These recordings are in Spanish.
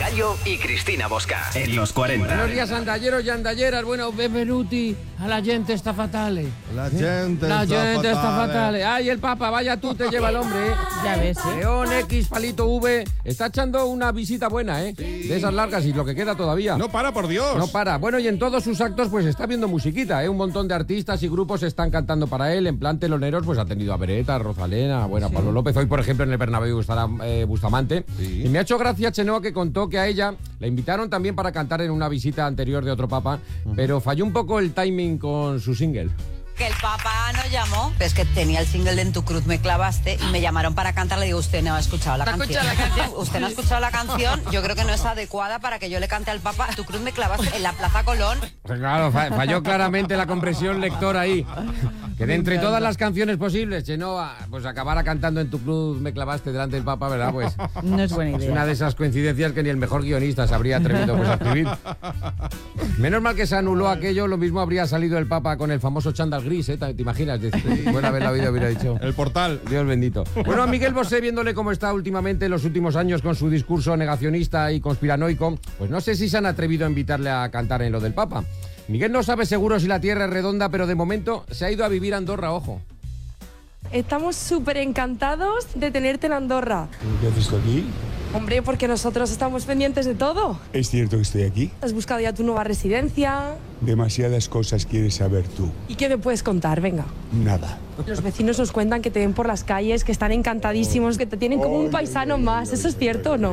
Mayo y Cristina Bosca. En los 40. Buenos días, andalleros y andalleras. Bueno, benvenuti a la gente está fatale. La gente está fatale. Ay, el Papa, vaya tú, te lleva el hombre, ¿eh? Ya ves, ¿eh? León X, palito V. Está echando una visita buena, ¿eh? Sí. De esas largas y lo que queda todavía. No para, por Dios. No para. Bueno, y en todos sus actos, pues está viendo musiquita, ¿eh? Un montón de artistas y grupos están cantando para él. En plan teloneros, pues ha tenido a Beretta, a Rosalena, bueno, a Pablo López. Hoy, por ejemplo, en el Bernabéu estará Bustamante. Sí. Y me ha hecho gracia Chenoa, que contó que a ella la invitaron también para cantar en una visita anterior de otro papa, pero falló un poco el timing con su single. Que el Papa nos llamó, es que tenía el single de En tu cruz me clavaste y me llamaron para cantar. Le digo, usted no ha escuchado la canción. Usted no ha escuchado la canción, yo creo que no es adecuada para que yo le cante al Papa En tu cruz me clavaste en la Plaza Colón. Pues claro, falló claramente la compresión lector ahí. Que de entre todas las canciones posibles, Chenoa, pues acabara cantando En tu cruz me clavaste delante del Papa, ¿verdad? Pues no es buena idea. Es una de esas coincidencias que ni el mejor guionista se habría atrevido pues, a escribir. Menos mal que se anuló aquello, lo mismo habría salido el Papa con el famoso chándal gris, ¿eh? ¿Te imaginas? Buena vez la vida hubiera dicho. El portal. Dios bendito. Bueno, a Miguel Bosé, viéndole cómo está últimamente en los últimos años con su discurso negacionista y conspiranoico, pues no sé si se han atrevido a invitarle a cantar en lo del Papa. Miguel no sabe seguro si la Tierra es redonda, pero de momento se ha ido a vivir a Andorra, ojo. Estamos súper encantados de tenerte en Andorra. ¿Qué haces tú aquí? Hombre, porque nosotros estamos pendientes de todo. ¿Es cierto que estoy aquí? ¿Has buscado ya tu nueva residencia? Demasiadas cosas quieres saber tú. ¿Y qué me puedes contar? Venga. Nada. Los vecinos nos cuentan que te ven por las calles, que están encantadísimos, que te tienen como un paisano más. ¿Eso es cierto o no?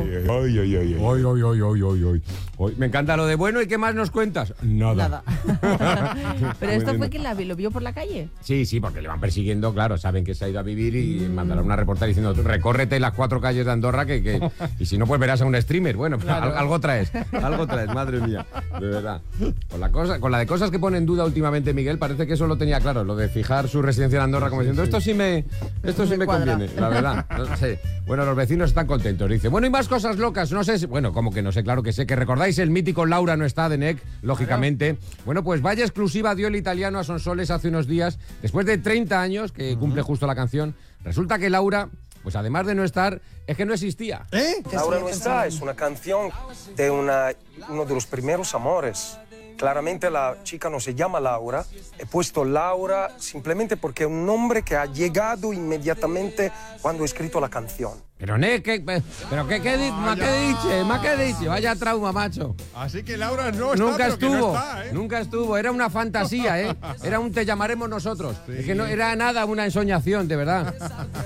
Me encanta lo de bueno. ¿Y qué más nos cuentas? Nada. Pero esto fue quien lo vio por la calle. Sí, porque le van persiguiendo, claro, saben que se ha ido a vivir y mandarán una reportera diciendo, recórrete las 4 calles de Andorra y si no, pues verás a un streamer. Bueno, claro. algo traes, madre mía, de verdad. Con la de cosas que pone en duda últimamente Miguel, parece que eso lo tenía claro, lo de fijar su residencia en Andorra, como diciendo, esto sí me conviene, la verdad. No sé. Bueno, los vecinos están contentos, dice. Bueno, y más cosas locas, no sé, como que no sé, claro que sé, que recordáis el mítico Laura no está de NEC, lógicamente. Bueno, pues vaya exclusiva dio el italiano a Sonsoles hace unos días, después de 30 años, que cumple justo la canción. Resulta que Laura, pues además de no estar, es que no existía. Laura no está es una canción de uno de los primeros amores. Claramente la chica no se llama Laura. He puesto Laura simplemente porque es un nombre que ha llegado inmediatamente cuando he escrito la canción. Pero ¿qué dice? Vaya trauma, macho. Así que Laura no está, nunca estuvo, no está, ¿eh? Nunca estuvo. Era una fantasía, ¿eh? Era un te llamaremos nosotros. Sí. Es que no era nada una ensoñación, de verdad.